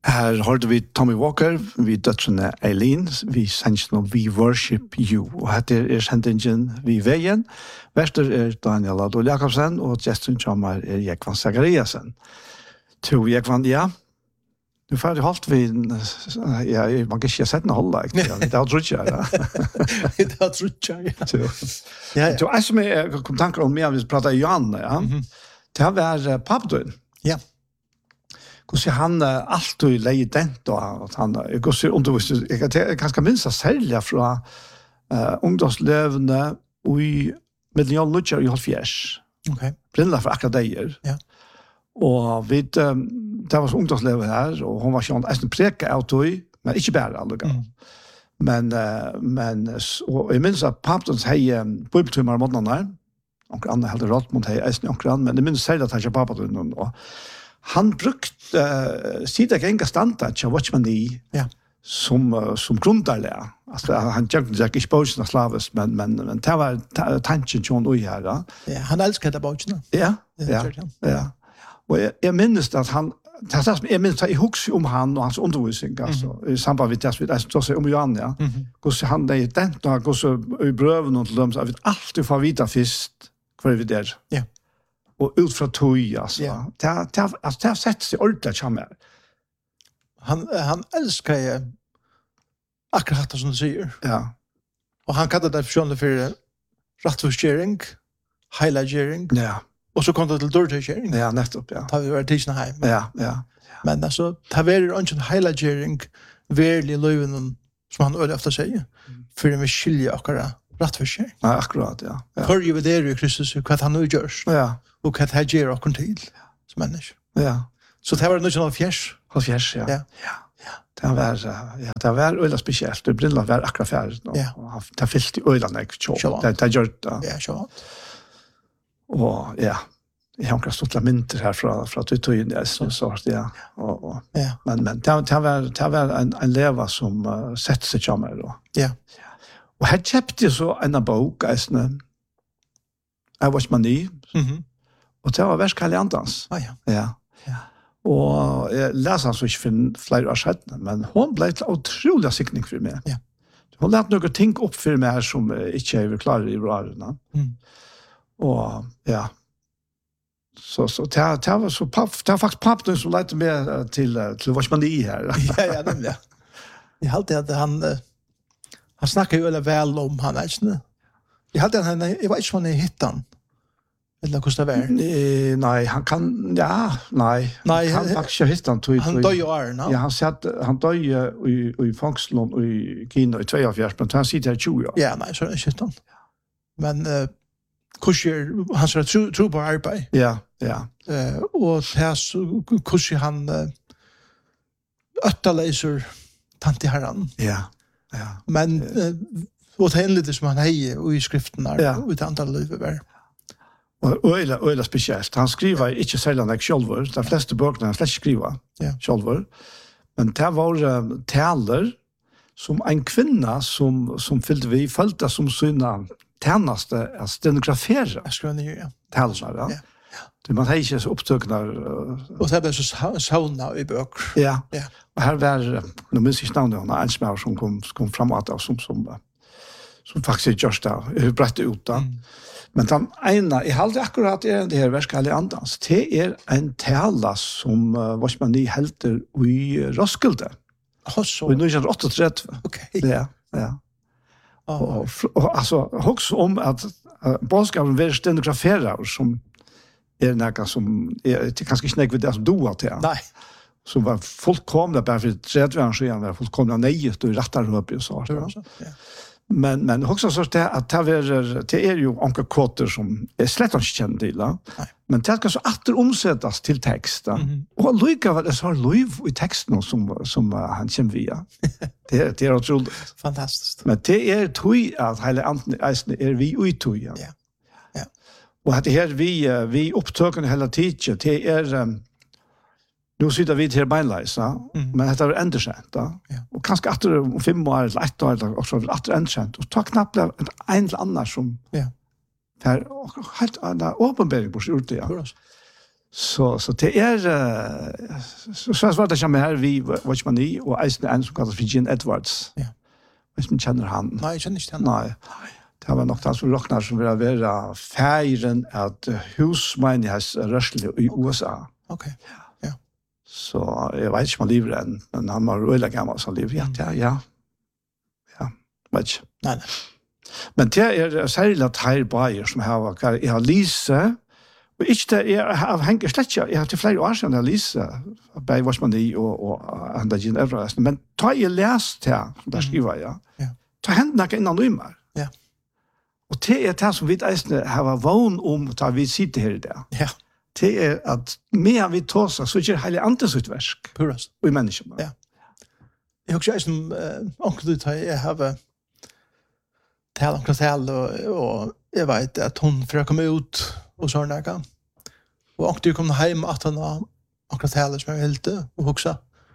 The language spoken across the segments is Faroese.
Her hørte vi Tommy Walker, vi døtrene Eileen, vi sendte noe We Worship You. Og her sendingen vi veien. Verster Daniel Adol Jakobsen, og gesten kommer Jekvan Zachariasen. To Jekvan, ja. Nu får det holdt vi, ja, man kan ikke sette noe holdet, det har trodd jeg, ja. Det har trodd jeg, ja. Det var som jeg kom tanker om, vi pratet i Johan, ja. Det har vært pappdøren. Ja. Hvordan han alltid leier dent, og han, hvordan undervisning, jeg kan minst særlig fra ungdomslevende i Middeljon Lutjer i Holfjers. Okay. Brindla for akkurat deier. Ja. Og vi, det var ungdomslever her, og hun var ikke en preke av tog, men ikke bare alle. Men og jeg minns at pappdens hei bibeltummer av måneden her, onker Anne helde rått mot hei eisen onker Anne, men jeg minns særlig at han ikke pappdens, og han brukte sida enga standard til Watchman E som grundarlega. Altså, han gjør ikke bøkene slaves, men det var tanken til hun her. Ja, han elsket det bøkene. Ja. Og jeg minnes at han, jeg minnes at jeg husker om han og hans undervisning, altså, i samband med det, jeg synes om Johan, ja. Hvordan han er den, og hvordan i brøven og til dem, så vi alltid får vite først hva vi der. Ja. Og ut fra tog, altså. Ja. Det har sett seg ordentlig sammen. Han elsker akkurat det som du sier. Ja. Og han kallte det for rattforskjering, heilagjering. Ja. Og så kom det til dørtøykjering. Ja, nettopp, ja. Da vi var tidsene hjemme. Ja. Men altså, det var ikke en heilagjering verlig i løven, som han øyelig ofte sier, for vi skiljer akkurat rattforskjering. Ja, akkurat, ja. Før vi der i Kristus, hva han nå gjør. Ja. Og hva det gjør akkurat til som mennesker. Ja. Så det var noe sånn av fjers. Av fjers, ja. Det var øyla spesielt. Det brindla var akkurat fjers. Og det fyllt i øyla nek tjå. Det gjør det. Ja, tjå. Og ja, jeg har ikke stått mynter her fra tøyen, ja. Men det var en leva som sett seg kommer. Ja. Og her kjøpte jeg så en bok, jeg var ikke mani, og det var versk Helligandans. Ja. Og jeg leser han så ikke for flere år siden, men hun ble til utrolig sikning for meg. Ja. Hun lærte noen ting opp for meg her som ikke er klare i rørene. Og ja, så det var så det var faktisk pappen som lette meg til Varsmani her. Ja, nemlig. Jeg halte at han snakker jo veldig vel om han, ikke? Jeg halte at jeg var ikke sånn i hittan. Eller hvordan det var? Nei, han kan, nei, han kan faktisk ikke hittan. Han døg jo er, no? Ja, han døg i Fangslund i Kina i 42, men han sitter her 20 år. Ja, nei, så er det ikke hittan. Men han skal tro på arbeid. Ja. Og hvordan han øtterleiser tant i herren. Ja. Men, og det er litt som han heier i skriften der, og i det andre livet var. Og øyla spesielt. Han skriver ikke selv han sjølver. De fleste bøkene han slett skriver sjølver. Men det var taler som en kvinne som fylte vi, følte som syna tjeneste å stenografere. Jeg skriver nye, Talesene, ja. Man har ikke så opptøkene. Og det ble så sauna i bøker. Ja. Og her var, nå minns jeg ikke navnet, han en smær som kom frem av det, som faktisk gjørs det, brettet ut da. Men den ene, jeg halte akkurat det her versk Helligandans, det en tale som Varsmani helter i Roskilde. Så. Og i 1938. Ok. Ja. Og altså, også om at bådskapen vil stenografere, som noe som kanskje ikke nekve det som du har til. Nei. Som var fullkomlig, bare for 30 år siden, var fullkomlig nøyet og rettarhøp og så. Men også så at det jo anker kvoter som slett ikke kjenner til. Men det skal så atter omsettes til tekst. Og likevel så har liv i teksten som han kommer via. Det utrolig. Fantastisk. Men det tog at hele eisen vi utog. Ja. Og at det her vi opptøkene hele tiden, det nu sitter vi til beinleis, men dette er enderkjent. Og kanskje etter 5 år eller 1 år, eller også etter enderkjent. Og ta knapt en eller annen som helt åpenbering på skjorte. Så det så var det som här vi vad man ni och en som kallas Virgin Edwards. Ja. Hvis man kjenner han. Nei, jeg kjenner ikke han. Nei. Det var nok den som råkner som vil være feiren at husmenighetsrørselig i USA. Ok, ja. Så jeg vet ikke om han lever enn, men han var røylig gammel som lever. Ja. Vet ikke. Nei. Men det særlig at her bajer som jeg har lyset, og ikke det, jeg henger slett ikke, jeg har til flere år siden jeg lyser, bei Varsmani og Anda Gin Everest, men ta jeg lest det, som der skriver jeg, ta hendene ikke innan nummer. Ja. Og det det som vi eisne har vån om, ta vi sitter her i det. Ja. Det at medan vi tåser, så ikke heilig antidsutversk. Purast. Og i menneskene. Ja. Jeg har ikke som onkel ut, jeg har tal om Kratel, og jeg vet at hun for å komme ut og sånn der. Og onkel kom hjem at han var akkurat hele som jeg ville og huksa.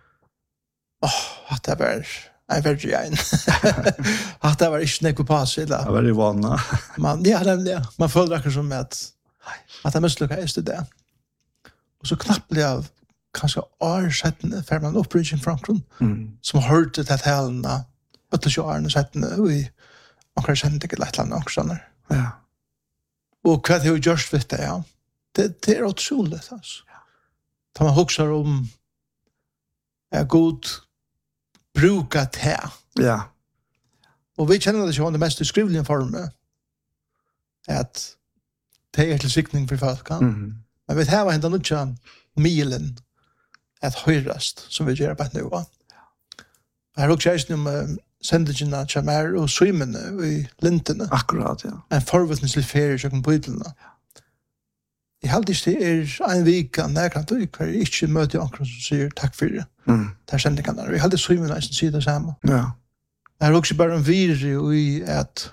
At det var en veldig en. At det var ikke noe på seg. Det var veldig vana. Man føler akkurat som at det mislykket det. Og så knappelig av kanskje årsettene for man opprydgen Frankron, som hørte til talene, 28 årene settene, og akkurat kjente ikke lett eller noe sånn. Ja. Og hva det har gjort vet det, ja. Det utrolig, altså. Da man husker om god bruka te. Ja. Og vi kjenner det ikke om det mest skrivelige formet, at det til sikning for folk. Men vi har hendt noe milen at høyrast, som vi gjør på nå. Jeg har også kjæresten om sendingene til mer og svimene i lintene. Akkurat, ja. En forvittneslig ferie som på ytlene. Jeg halte ikke en vika nærkant og hver jeg ikke møter akkurat som sier takk for det. Det er sendingene. Jeg halte svimene som sier det samme. Ja. Det er også bare en virre i at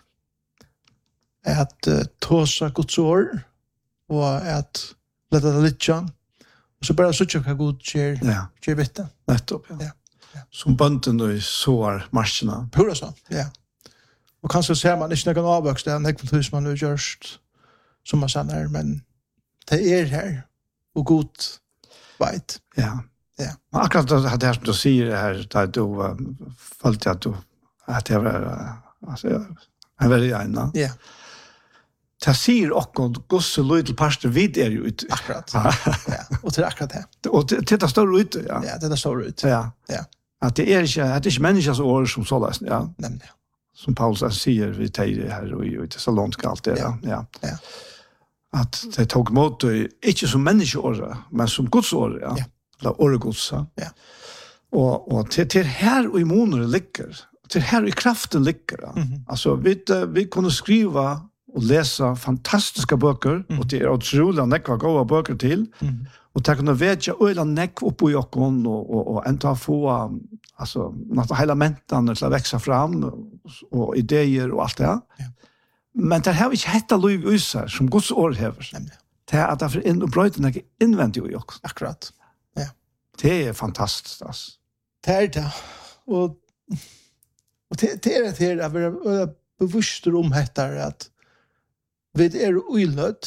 tåsa Guds år og at lette det litt kjent. Og så bare suttje hva god gjør vitte. Nettopp, ja. Som bønden og sår marsjene. Pura sånn, ja. Og kanskje ser man ikke noen avvøkst, det er nekven hus man har gjørst, som man sanner, men det her, og god veit. Ja. Men akkurat det her som du sier her, da du følte at det var en veldig egnet. Ja. Det sier okkur gosse løydel parster vid jo ute. Akkurat. Ja. Og til akkurat det. Og det står ute, ja. Ja, det står ute. Ja. At det er ikke menneskers år som så løsning, ja. Nemlig. Som Paulus sier vi teier her og i Thessalonska alt det, ja. At det tok mot ikke som menneskeåret, men som godsåret, ja. Eller åregods, ja. Og til her og i måneder ligger, til her og i kraften ligger, ja. Altså, vi kunne skriva og lesa fantastiska bøker, og det utrolig nekva gode bøker til, og det kunne vetja øyla nekv oppå i okkon, og enda få, altså, hele mentene til å veksa fram, og ideer og alt det. Men det har vi ikke hetta liv i seg, som Guds år hever. Det er at det er inn og brøyten er innvendig i okkon. Akkurat, ja. Det er fantastisk, altså. Det er det, og det er det at vi er bevisst om hettar at vi er uilødd,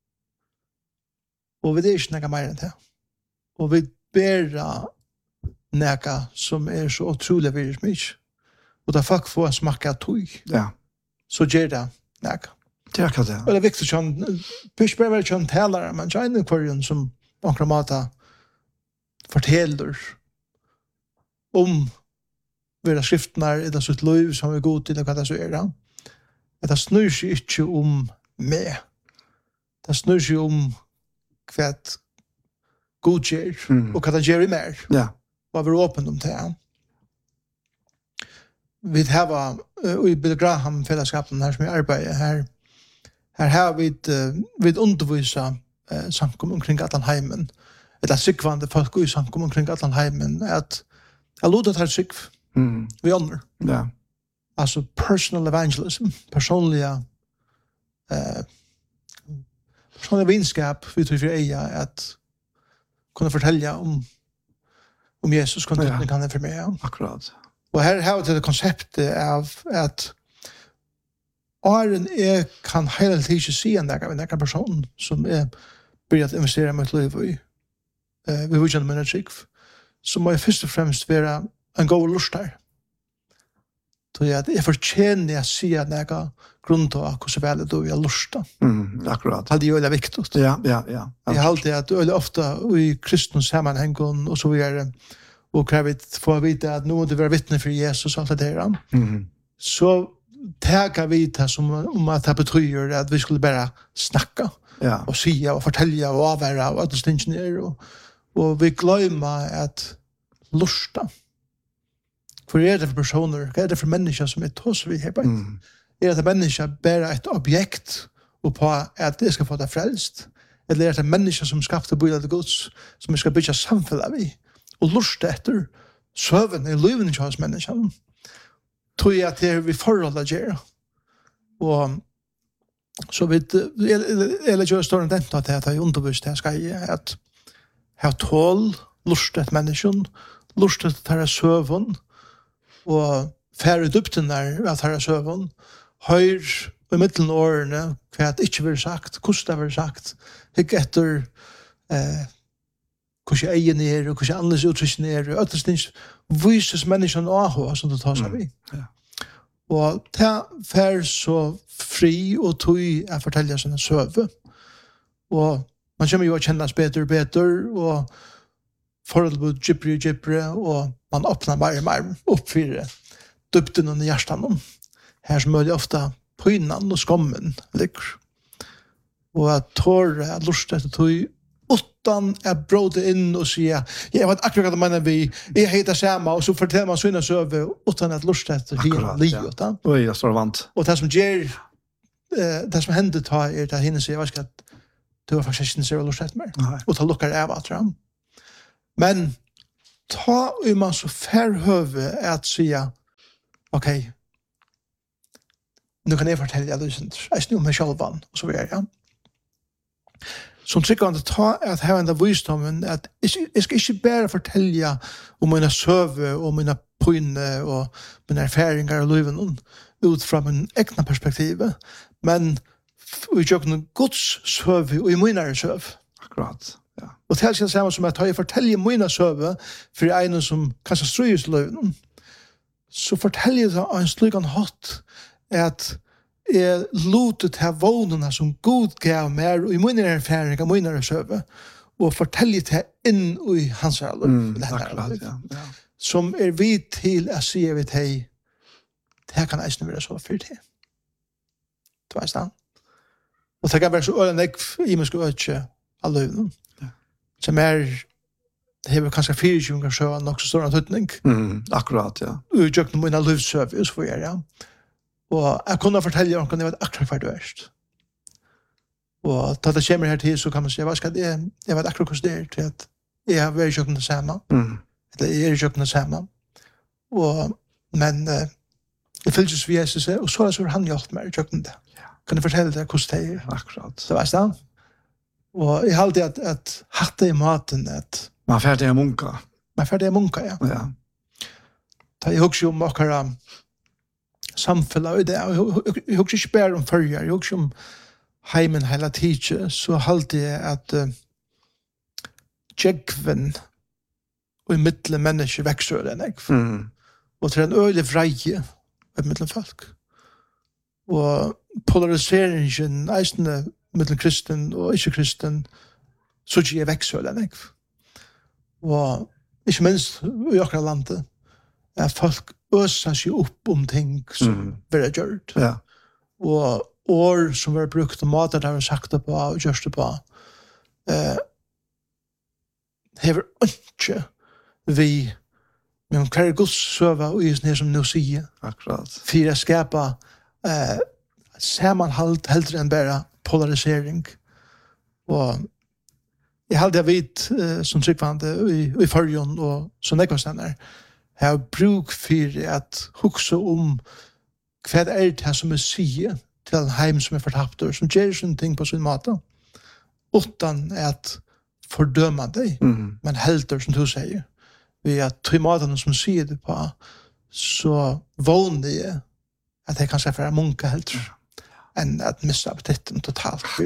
og vi er ikke nekka mer enn det. Og vi ber nekka som er så utrolig virus mykje. Og da folk får smakka tog, så gjør det nekka. Det er akkurat det. Og det er viktig sånn, ikke bare være sånn talere, men ikke en kvarjen som akkurat mata forteller om vera skriftene i det sitt liv som er god til det hva det så er. Det snur seg ikke om meg. Det snur seg om hva god gjør, og hva det gjør i mer. Ja. Hva vi er åpent om det. Vi har i Bill Graham-fellesskapen her som jeg arbeider her. Her har vi undervisa samkom omkring Atlanheimen, eller sikvande folk i samkom omkring Atlanheimen, at jeg låter det her sikv. Vi ånder. Ja. Altså personal evangelism, personliga vinskap vi tror for eia at kunne fortelle om Jesus kunne kan det for meg. Akkurat. Og her har vi det konseptet av at åren kan hele tiden ikke si en person som er börja att investera mitt liv i vi vill känna mina trygg så må jag först och främst vara en god lustar. Så jag förtjänar att säga några grund av hur väl då jag lustar. Akkurat. Det är ju viktigt. Ja. Jag har alltid att det ofta i kristens sammanhang och så vidare och krävt få veta att nu måste vara vittne för Jesus och allt det där. Så tagar vi det som om att det betyder att vi skulle bara snacka och säga och fortälja och avvärra och att det ner och vi glömmer att lusta. För är det för personer, är det för människor som är tås vi här på? Är det människor bara ett objekt och på att det ska få det frälst? Eller är det människor som skapar bygda Guds som vi ska bygga samfället vid? Och lusta efter söven i livet hos människan. Tror jag att det är vi förhåll att göra. Och så vet eller jag står inte att det är undervisst det ska ge att ha tål, lusta ett människan, lusta att ta söven og færre dybten der at her søvn, høyr i middelen årene, hva det ikke vil sagt, hvordan det vil sagt, ikke etter hvordan egen er, og hvordan andres uttrykken er, og etter stins vises menneskene av som det tar seg vi. Og det fær så fri og tog å fortelle sine søve. Og man kommer jo å kjennes bedre og bedre, og forhold på gypre, og man öppnar mer upp för dybden och hjärtan. Här som är ofta pynan och skommen ligger. Och att tåra att lusta efter tog utan att bråda in och säga jag vet akkurat vad vi är heter samma och så fortäller man sina söver utan att lusta efter hela livet. Oj, jag står vant. Och det som ger det som händer tar är att hinna säga att du har faktiskt inte så lusta efter mig. Och ta luckar av att han. Men ta man så färhöve att säga okej, nu kan jag fortälja det jag snur mig självan och så vidare. Ja. Som tryggande ta att ha den visdomen att jag ska inte bara fortälja om mina söve och mina pynne och mina erfaringar och liven utifrån min egna perspektiv. Men vi gör någon Guds söve och i mina söv. Akkurat. Ja. Och det är samma som att jag fortäljer mina söve för en som kanske ströjs löven. Så fortäljer jag en slugan hatt att jag låter här vånerna som God gav mig och i mina erfarenheter, mina söve och fortäljer det in i hans liv. Som vi till att se vid dig det här kan nästan vara så för det. Du vet det? Och det kan vara så öronäck i mig ska öka alla löven. Som det har kanske 24 gånger så han också stor tydning. Akkurat, ja. Och jag mina livsservice för ja. Och jag kunde fortälja om det var akkurat för det värst. Och då det kommer här till så kan man säga vad ska det jag vet akkurat hur det är till att jag har varit jobbande samma. Det är jobbande samma. Och men det fylls vi Jesus och så han gjort mig jobbande. Kan du fortälla det hur det är? Akkurat. Så var det. Och jag hade att hatta i maten att man färdig munka. Man färdig munka, ja. Ja. Ta jag också om akara samfälla och det jag också spär om förjar. Jag också om heimen hela tiden så hade jag att jägven och i mitten människor växer den jag. Och till en öle vreje i mitten folk. Och polariseringen är mellan kristen och icke-kristen så inte är växer den jag. Og ikke minst i akkurat landet at folk øser seg opp om ting som blir gjort. Ja. Og år som blir brukt og måter der vi sagt det på og gjørst det på hever ikke vi men hva er Guds søva og i sånne som nå sier Akkurat. For å skapa sammanhalt heldre enn bare polarisering og jeg hade jag vet som tryckvande i förjon och så nekostnader har bruk för att huxa om vad är det som är sige till en heim som är förtapt och som ger sin ting på sin mat utan att fördöma dig men helter som du säger vi att trimaten som säger det på så vanligt att det kanske för munka helt än att missa appetiten totalt. Det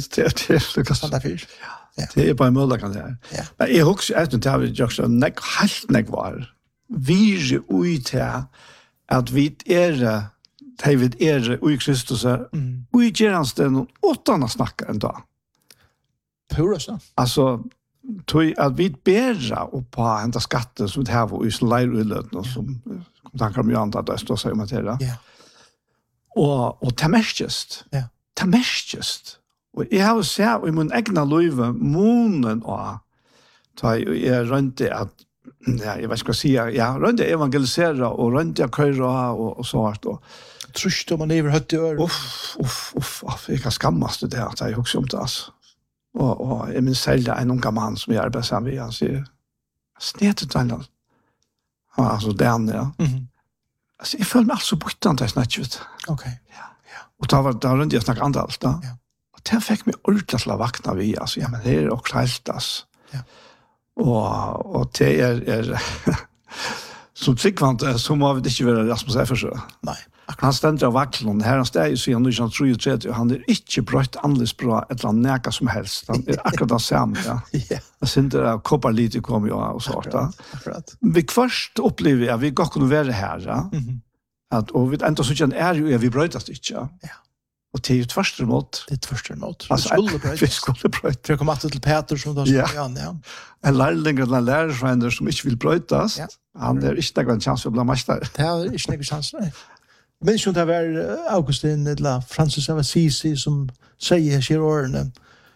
är bara möjligt kan det här. Men jag också att det har vi också helt var. Vi är ute att vi är David i Kristus och i geransten utan att snacka en dag. Pura så. Alltså att vi bära upp på ända skatter som det här var i slajrullet som tankar om Jan att stå sig om att det. Ja. Och tamestjust. Ja. Tamestjust. Och jag har sett i min egna liv månen och ta jag runt att ja, jag vet ska säga ja, runt evangelisera och runt jag köra och så vart då. Trust om man över 70 år. Uff, jag kan skammas det att jag också om det alltså. Och jag minns själv en ung man som jag arbetar sammen med, han säger snetet han. Alltså den ja. Alltså jag följer mig alltså bortan till snatchet. Okej. Ja. Och då var runt jag snackade andalt då. Ja. Och det fick mig ordentligt att vakna vid alltså. Ja men det är också helt alltså. Ja. Och det är som tryggvant så må vi inte vara Rasmus Effersjö. Nej. Han ständer av vaklen, här han steg så han är 33 och han är inte brøtt annerledes bra et eller annet näka som helst. Han är akkurat den samme, ja. Jag syns det där koppar lite kommer ju och så akkurat. Vi först upplever jag vi går kunna vara här, ja. Att och vi ändå så känns är ju vi brötas inte, ja. Och det är ju första emot. Det är första emot. Vi skulle brötas. Jag kommer till Peter som då säger ja. En lärling eller en lärarfrände som inte vill brötas. Han är inte någon chans att bli mästare. Det är inte någon chans, nej. Men så det var Augustin eller Francis av Assisi som säger här i åren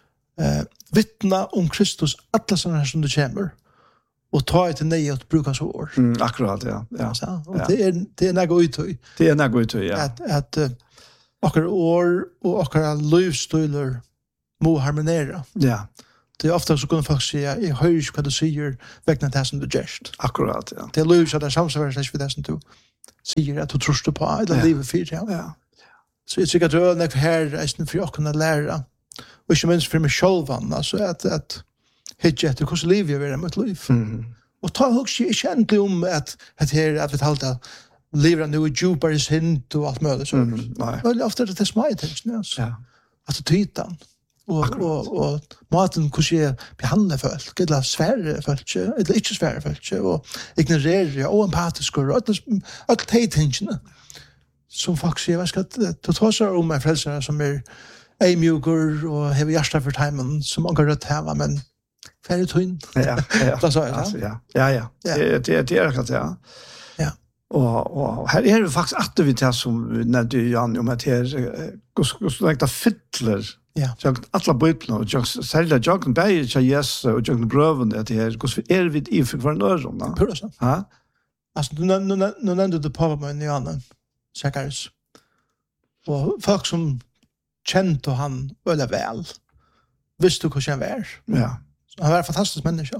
vittna om Kristus alla sådana här som du kommer och ta ett nej att bruka så år. Akkurat, ja. Och det är något utöj. Det är något utöj, ja. Att akkurat år och akkurat livsstilar må harmonera. Ja. Det är ofta så kan folk säga jag hör inte vad du säger vägna det som du gärst. Akkurat, ja. Det är livs att det samsvarar för det som du säger att du tror på eller livet för ja. Så jag tycker att det är här resten för att kunna lära. Och inte minst för mig själv alltså att hitta efter hur liv jag vill mitt liv. Och ta också inte ändligt om att vi talar lever nu i djupare synd och allt möjligt så. Men ofta är det små ting alltså. Ja. Alltså tytan. Och maten hur jag behandlar folk eller svära folk eller inte svära folk och ignorera och empatisk och allt tingen som faktiskt jag ska ta så om mig frälsare som är mjukor och har hjärta för timern som man kan rätt här men färre tyn. Ja. Det sa jag. Ja. Det är klart ja. Ja. Och här är det faktiskt att vi tar som när du Jan om att här så långt att fyller. Ja. Jag alla bibeln och jag säger jag kan bäja Jesus och jag bröven det här hur vi i för någon då. Hur så? Ja. Alltså nu nämnde du på mig i Jan. Säkert. Och folk som kände han eller väl. Visste hur han var. Ja. Han var en fantastisk människa.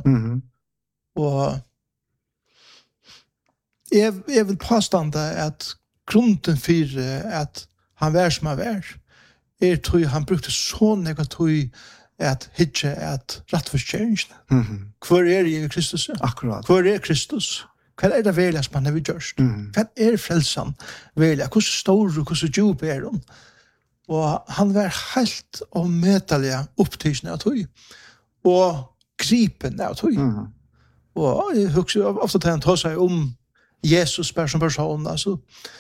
Och jag vill påstå att grunden för att han var som han var tror han brukte så negativt att hitta att rättförtjänst. Kvar är i Kristus? Akkurat. Kvar är Kristus? Vad är det välja som han har gjort? Vad är frälsan välja? Hur stor och hur djup är de? Och han var helt omötliga upptygna av tog. Och gripen av tog. Och jag husker ofta att han tar sig om Jesus som person. Alltså,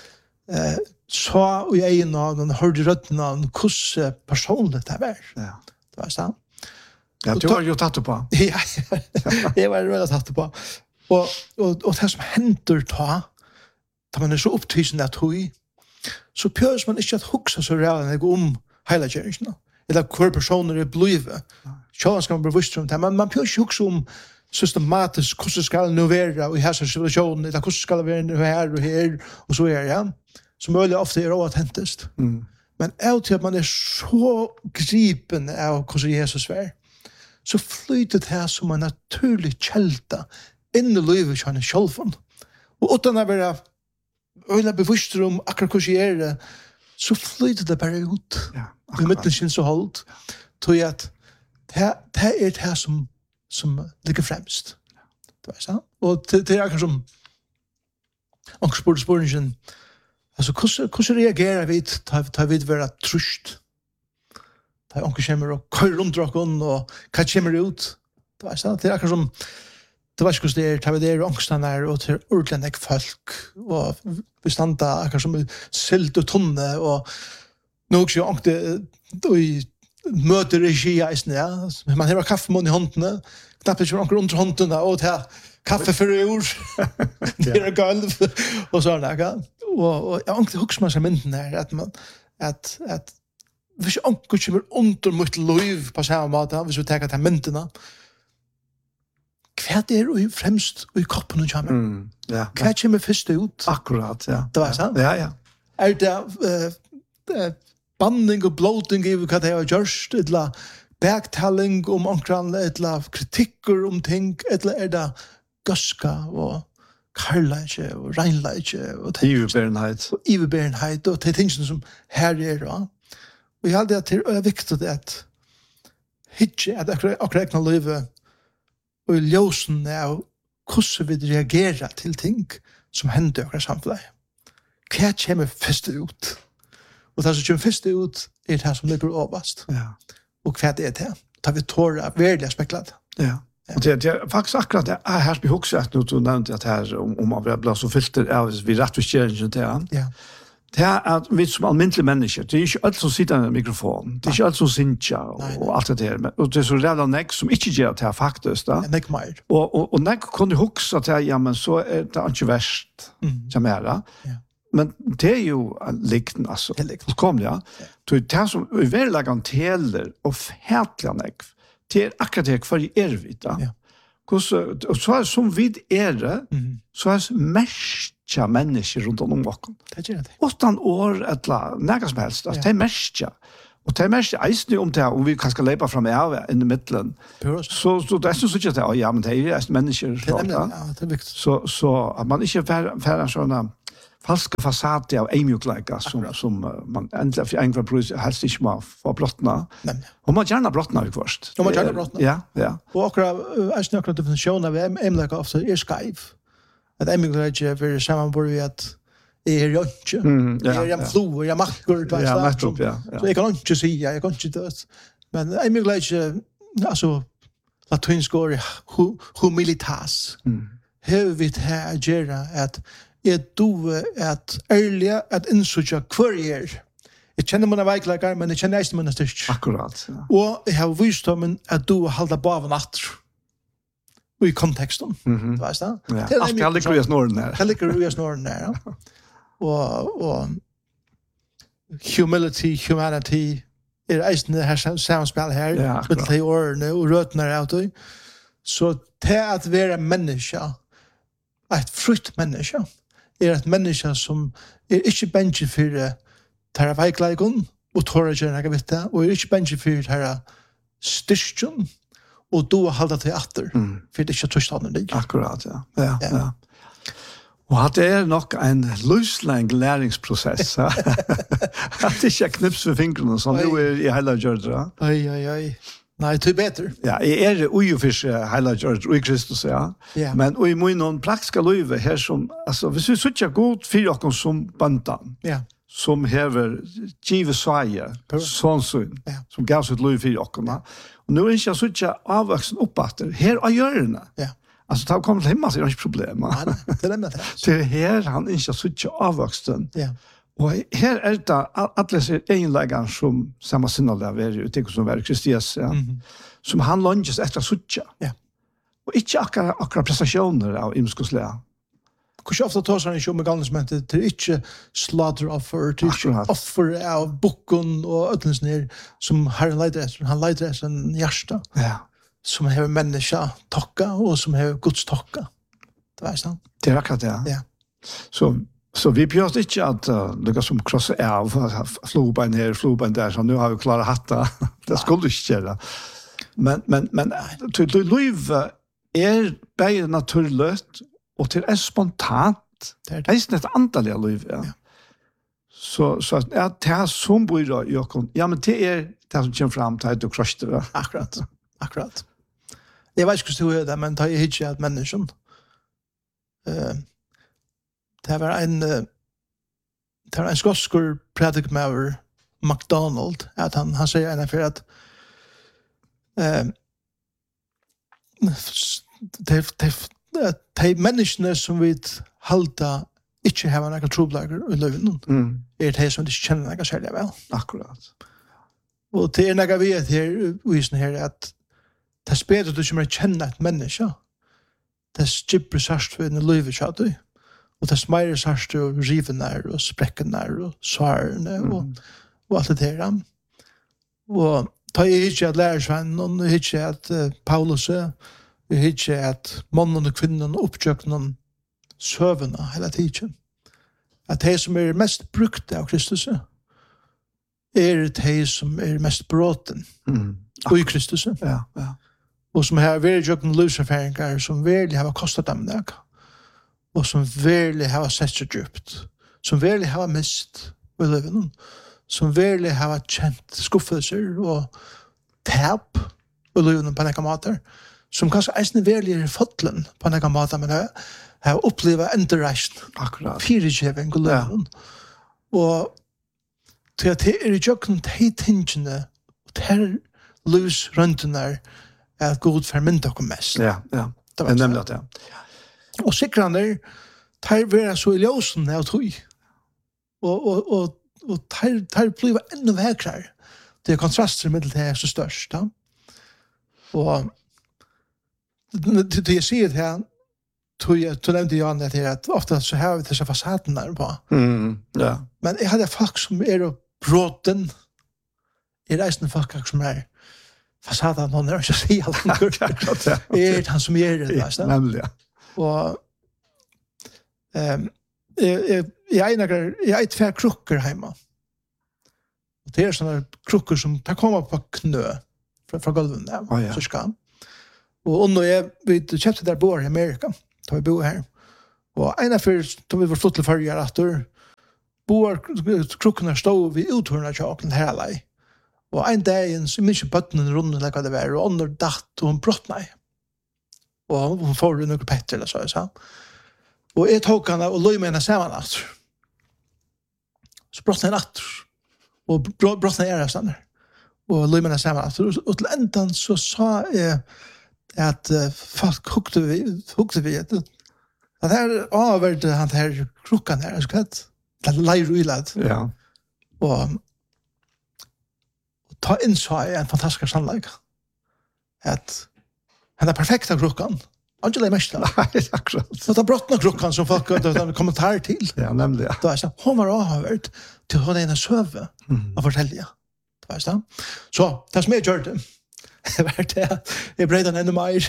så i egen av den hörde rötterna hur personligt det var. Ja. Det var så. Ja, du har ju tagit det på. Ja, jag var redan tagit det på. Och det som händer ta man är så upptygande att hui, så pjörs man inte att huxa så redan om hela kärringen. Eller hver personer är blivet. Så ska man bevisst om det. Man pjörs inte huxa om systematiskt hur ska det nu vara i här situationen, eller hur ska det vara nu här och här, och så är det. Som möjligt ofta är oautentiskt. Men till att man är så gripen av hur Jesus var, så flyter det här som en naturlig kälta in i livet som han själv. Och utan att vara öjla bevisst om akkurat hur är det, så flyter det bara ut. I mitten känns så hållt. Tror jag att det är det här som ligger främst. Det var så. Och det är akkurat som också spårningen Alltså hur reagerar vi tar vi vara trust? Tar onkel kommer och kör runt drakon och vad kommer ut? Det var så det är som det var just det tar vi det ångstan där och till ordentligt folk och vi standa kanske som silt och tunne och nog så ångte då i möter regi ja man har kaffe i handen knappt ju onkel under handen och ta kaffe för ur det är golv och så där och jag ångte hooks man som den där att man att hvis onkel kommer under mot liv på samma måte hvis vi tar ta myntena kvart i fremst i kroppen och jammer. Ja. Kvart kommer först ut. Akkurat, ja. Det var så? Ja. Är det banding och bloating i vad det har gjort, eller backtalling om ankran, eller kritiker om ting, eller är det gaska och karlage och reinlage och iverbärenhet och det ting som här är då. Och jag hade att det är viktigt att hitche att akkurat livet og i ljósen av hvordan vi reagerer til ting som hender i akkurat samfunnet. Hva kommer først ut? Og det som kommer først ut er det som ligger overast. Ja. Og hva det er det? Da vi tårer veldig speklet. Ja. Och det är faktiskt akkurat det är här vi också att nu nämnde att här om man blir så filter av vi rätt för stjärnan det. Ja. Det är att vi som allmänna människor, det är inte allt som sitter i en mikrofon, det är inte allt som synja och allt det där. Och det är så redan näck som inte gör det här faktiskt. Näck mer. Och näck kunde huxa att ja, men så är det inte värst som är det. Men det är ju liknande alltså. Så kom det, ja. Det är som i verkligen teler och fätliga näck. Det är akkurat det för evigt. Ja. Och så som vid det, så är mestja människor runt om oss. Det gör det. 8 år eller något som helst. Det är mestja. Och det är mestja eisne om det om vi kanske lepa fram av in i mitten. Så det är så att ja men det är människor så. Ja, det är viktigt. Så att man inte för såna falska fasader av emjuklika som man ändå för en pris helst inte man får brottna. Och man gärna brottna vi först. Och man gärna brottna. Ja. Och akkurat är snökrat definition av emjuklika ofta är skive. Att emjuklika för sammanbor vi att är jag inte. Jag flu, jag mackor på så. Så jag kan inte säga, jag kan inte det. Men emjuklika alltså latinskor humilitas. Hur vi det här gera att du att ärliga att insöka kvarjer. Jag känner mina väglagar men jag känner inte mina styrk. Akkurat. Ja. Och jag har visst om att du håller på av natt. Och i kontexten. Du vet det? Ja. Allt jag ligger i snåren där. Jag ligger i snåren där. Och humanity är eisen det här samspel här med de åren och rötnar ut. Så det att vara människa, ett fritt människa, är ett människa som är inte bänge för tarra väglagon och torra gärna vita och är inte bänge för tarra styrken och då hålla till åter för det är inte tystnaden det. Akkurat, ja. Och att det är nog en lösläng läringsprocess. Att det inte knips för fingrarna som nu är i hela Georgia. Oj. Nej, det är bättre. Ja, är det ujufische hela Georgia och Kristus, ja. Men och i någon praktiska liv här som, alltså, hvis vi så god för oss som bandan. Ja. Som häver givet Sverige, sån som gav sitt liv för oss. Och nu är inte så inte avvuxen uppåt. Här är hjörna. Ja. Alltså, det kommer hemma så är det inte problem. Nej, det är det. Det är här han inte så inte avvuxen. Ja. Och här är det alla ser enläggar som samma sinnliga är det som är Kristias, ja. Som han lunges efter sucha. Ja. Och inte akkurat prestationer av imskoslä. Hur ofta tar han ju med galnesmentet till inte slaughteroffer, till offer av boken och ödlensner som han leider en hjärsta. Ja. Som har människa tocka och som har Guds tocka. Det var så. Det är akkurat det. Ja. Så vi bjöd inte att lyckas som krossa av flogbein här, flogbein där, så nu har vi klarat hatta. Det skulle inte göra. Men till liv är bättre naturligt och till är spontant. Det är ett antal liv. Ja. Så att det som bor i Jokon, ja men det är det som kommer fram till att du krossar det. Akkurat. Jag vet inte hur det är, men det är inte att människan. Det var det en skotskor predikmauer McDonald, at han säger ena för att de människorna som vi halta ikke har några troblager i løven, det som de ikke kjenner noe særlig vel. Akkurat. Og det noe vi vet her, visen her, at det er bedre du kommer kjenne et menneske, det er skipper sørst for en løve kjøtt, og det er smeire sørst og rivene og sprekkene og svarene og alt det der. Og ta jeg ikke at lærersvennen, og jeg ikke at Paulus, jeg ikke at mannen og kvinnen oppkjøkken søvende hele tiden. At de som mest brukte av Kristus de som mest bråten i Kristus. Ja. Og som har vært jøkken livserfæringer som virkelig har kostet dem det. Og som virkelig har sett så djupt. Som virkelig har mist i livet. Som virkelig har kjent skuffelser og tap i livet på noen måter. Som kanskje eisende virkelig fotlen på noen måter, men har opplevd endreisen. Akkurat. Fyrirgeving og livet. Og til at det i jøkken de tingene, og det livsrøntene at Gud formynda okkur mest. Ja. Det er nemlig at det. Og sikrande tar vera så i ljósen av tog. Og tar bliva enda vekrar. Det er kontraster med det er så størst. Og det jeg sier det her, tog nevnte Jan det her, at ofte så har vi disse fasadene der på. Ja. Men jeg hadde folk som bråten, reisende folk som fasaden någon är så säga langer. Han som gör det alltså. Nämligen. Och jag två kruckor hemma. Och det är såna kruckor som tar komma på knö från golven där. Så ska. Och när vi köpte där bor i Amerika, då vi bor här. Och ena för då vi var fått till förra året bor krukkorna stod vid uthörna chocken här alla. Og en dag så mye bøttene rundt eller hva det var, og under datt, og hun brått meg. Og hun får noe petter, eller så jeg sa. Og jeg tok henne og løy med henne sammen atter. Så brått henne atter. Og brått henne er stedet. Og løy med henne sammen atter. Og til enden så sa jeg at folk hukte vi at det her avhørte han her krukkan her, det leir uilad. Ja. Og ta innså en fantastisk sannleik. At han perfekta krukkan. Angela mest. Nej, akkurat. Så ta brottna krukkan som folk har kommentar till. Ja, nämligen. Då är så hon var avhört till hon en söve att fortälja. Då är så. Så, det som jag gjorde. Vart det är bredan ännu mer.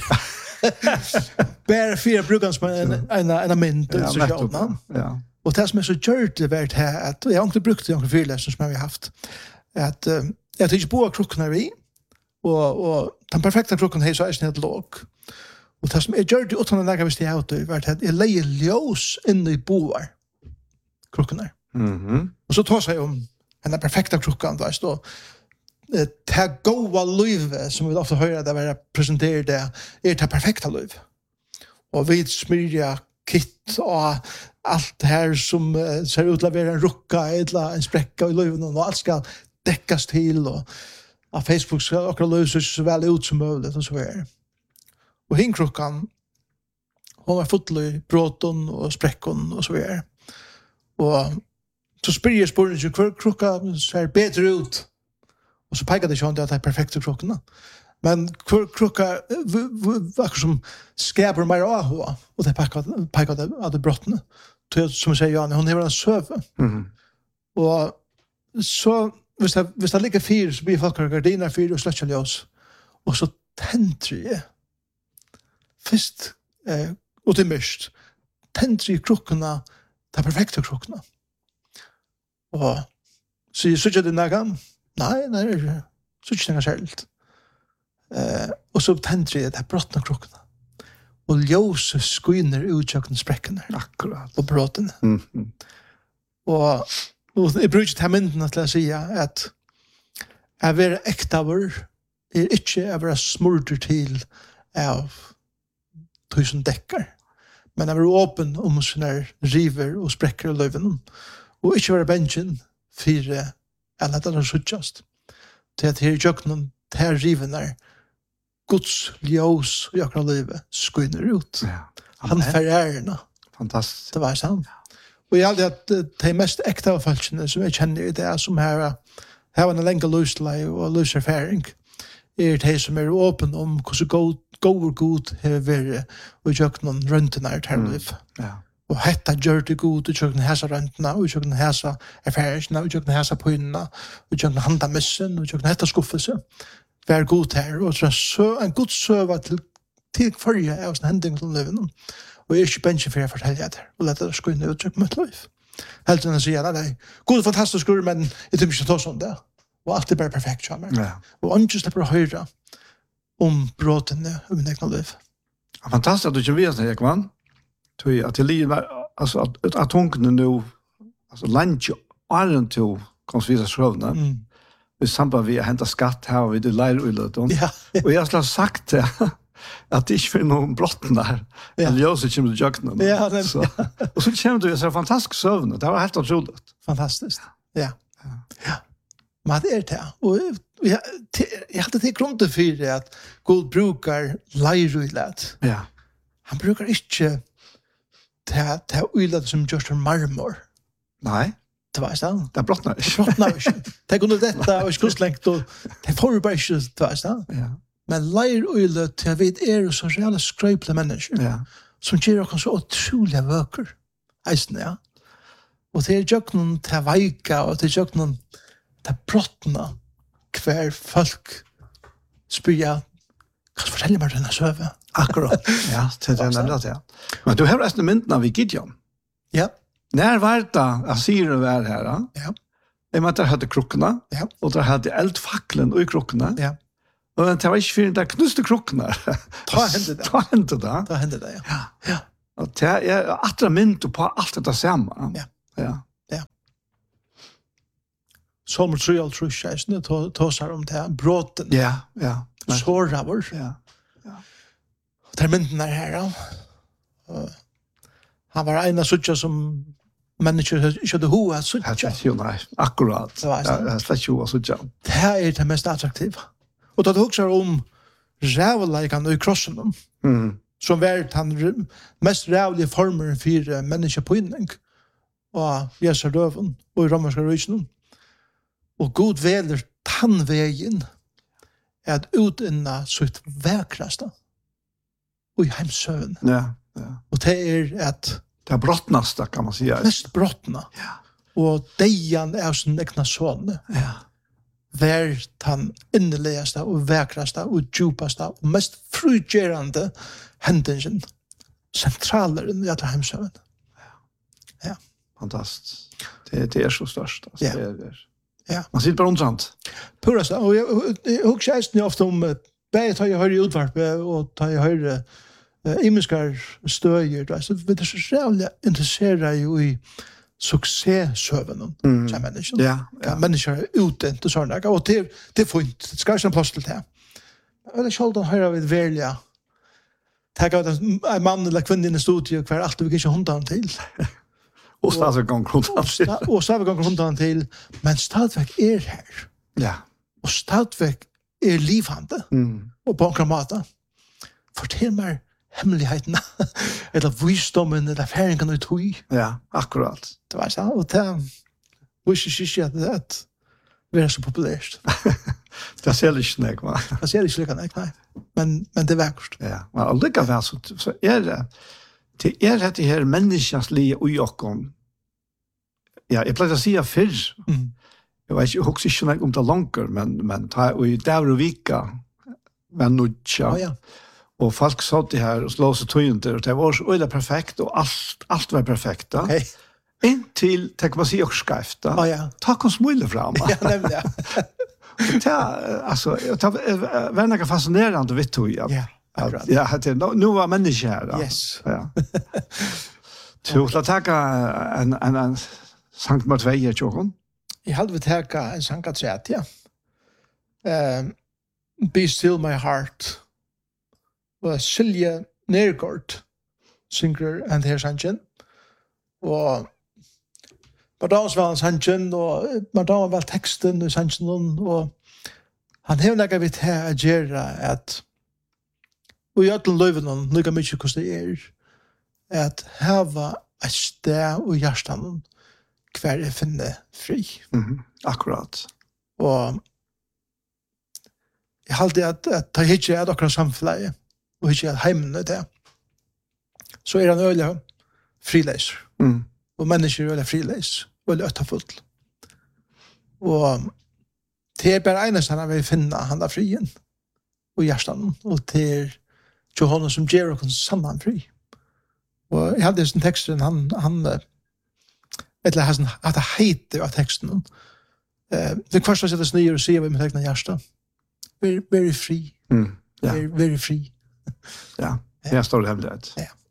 Bara fyra brukans med en mynd så jag. Ja. Och det som är så gjort det vart här att jag har inte brukt det några fyrläsare som vi har haft. Att jag tycker på krukkorna vi och den perfekta krukkan är så är snett låg. Och det som är gjort det utan att visst jag ut vart att jag lägger ljus in i boar krukkorna. Och så tar sig om den perfekta krukkan där står det goda liv som vi ofta hör det vara presenterade är det perfekta liv. Och vi smyrja kit och allt det här som ser ut att vara en rucka eller en spräcka i livet och allt ska däckas till och av Facebook ska också lösa så väl ut som möjligt och så vidare. Och hinkrockan hon var full i bråton och spräckon och så vidare. Och så spyr spåren ju krocka ser bättre ut. Och så pekade det att det är perfekta krockorna. Men krocka var som skräper mer av och det pekade att det brottna. Som säger Jan, hon har en söve. Och så hvis det ligger fyr, så blir folk gardiner fyr og sløtja ljøs. Og så tentrer jeg. Først, og til mørst, tentrer jeg krukkene, de perfekte krukkene. Og så jeg synes det næggen. Nei, det er synes det særligt. Og så tentrer jeg de brottene krukkene. Og ljøse skuiner utkjøkken sprekkene. Akkurat. Og brottene. Og jeg bruker til myndene til å si at jeg vil ektaver ikke å være smurter til av 1000 dekker. Men jeg vil åpen om sånne river og sprekker i løven. Og ikke være bensin for alle det suttjast. Til at her i jøkkenen, her rivener, Guds ljós i akkurat livet skynner ut. Ja. Han ferærerna. Fantastisk. Det var sant. Og jeg aldri at de mest ekta av falskene som jeg kjenner i det, som her var en lenge løsleie og løserfæring, de som åpen om hvordan god har vært og gjør noen røntene i terliv. Ja. Og hetta gjør det god, og gjør noen hæsa røntene, og gjør noen hæsa erfæringene, og gjør noen hæsa pøynene, og gjør noen handamissen, og gjør noen hetta skuffelse. Vær god her, og så en god søva til forrige av sånne hending til livet. Og jeg er ikke bensje for jeg forteller det, og lette det skynne uttrykk mitt liv. Helt enn å si, nei, god fantastisk ord, men jeg tror ikke ta sånn det. Og alt er bare perfekt, kjammer. Ja. Og andre slipper å høre om bråtene i min egen liv. Ja, fantastisk at du ikke vet det, Ekman. At det ligger, altså, at tungene nå, altså, landet jo åren til konstvisere skrøvene. I samband vi hentet skatt her, og vi leirullet. Ja. Og jeg har sagt det, at det ikke finner noen brotten der. Ja. Eller jeg også kommer til jøkkenen. Ja, det, så. Og så kommer du, jeg ser fantastisk søvn. Det var helt utrolig. Fantastisk. Ja. Men det det. Og jeg hadde til grunn til for at Gud brukar leirullet. Ja. Han brukar ikke til ullet som gjørs til marmor. Nei. Det var sånn. Det brottnar ikke. Det brottnar ikke. Det kunne dette og ikke lengt, og det får bare ikke, det var sånn. Ja. Men leirullet til vi så reale skrøyple mennesker, Ja. som gjør oss så utrolig vøker. Eisen, ja. Og det jøkken til veika, og det jøkken til brottene, hver folk spyr, hva forteller meg denne søve? Akkurat. Ja, det er nemlig det, ja. Men du har resten mynden av Gideon. Ja. När var det att syre var här? Ja. Jag menar hade krockorna. Ja. Och där hade eldfacklen och krockorna. Ja. Och det var inte för det knuste krockorna. Ta hände det. Ta hände det. Ta hände det, ja. Ja. Och det är attrament på allt det samma. Ja. Ja. Ja. Salmer 3 och 3 tosar om det brotten. Ja, ja. Såravor. Ja. Och där mynden är här, ja. Han var en av suttja som människor ikke hadde hoa Det suttja. är ju nej. Akkurat. Det var så. Ja, det är ju så ja. Det här är det mest attraktiva. Och då huxar om rävleikan i krossen, som var den mest rävliga formen för människopynning och Jesu döven och i romerska rysnen. Och god väler tannvägen att utinna sitt väkraste och i hemsövn. Ja, ja. Och det är att Det brottnaste kan man säga. mest brottna. Ja. Og dejan av sin egna son. Ja. Vær han inneligaste og vekraste og djupaste og mest frugjerande hendingen. Centraleren i alle hemsøven. Ja. Fantastiskt. Det är så störst. Alltså, Ja. det är. Ja. Man sitter bara undrant. Purasta. Og jeg husker eisen ofte om bare tar jeg høyre utvarpe og tar jeg høyre imenskar støyer. Så vi er så rævlig interesseret jo i successøvenen. Ja, ja. Mennesker er ute til sånne. Og det er fint. Det skal ikke en plass til det. Og det er sjaldan høyre vi velja. Takk av en mann eller kvinne i studiet hver alt vi ikke hundan til. Och stadig gång runt. Og stadig ganger hundan til. Men stadvek er her. Ja. Og stadvek er livhande. Og på en måte. Fortell meg hemmelighetene. eller visdommen, eller færingen og tog. Ja, akkurat. Det var så. Og det visste ikke at det var så populært. Det ser ikke nek, va? Det ser ikke slik, nei. Men det er vekkert. Ja, men allikevel så det det her menneskens liv og jokken. Ja, jeg pleier å si før. Jeg vet ikke, jeg husker ikke nek om det langer, men ta i der og vika, men nødja. Ja. Og folk sa det her og slå seg tøyende, og det var så øyla perfekt, og alt var perfekt. Okay. Inntil, tenk man si, og skreft. Ja. Ta kom smule fram. Ja, nemlig, ja. Det var noe fascinerende vitt tog. Ja, akkurat. Ja, nu var menneske her. Yes. Ja. Så la taka en Sankt Matveje, Tjåkon. Jeg hadde vi teka en sang at sett, ja. Be Still My Heart. Og Silje Nergård synger en her sangen. Og man damer väl sanchen och man damer väl texten och sanchen och han har något vid här att göra att och jag tror löven någon lika mycket kostar att hava ett stä och hjärtan kvar finne fri. Akkurat. Och jag hade att ta hit jag akkurat samfället och hit jag hemma det. Så han öliga friläs. Och människor öliga friläs och öta fullt. Och det är bara en som han vill finna han där frien och hjärtan och till Johanna som ger oss samman fri. Och jag hade en texten han eller han att det heter av texten. Det första sätter sig ner och ser vad med egna hjärta. Very free. Ja. Very free. Ja. Jag står det hemligt. Ja.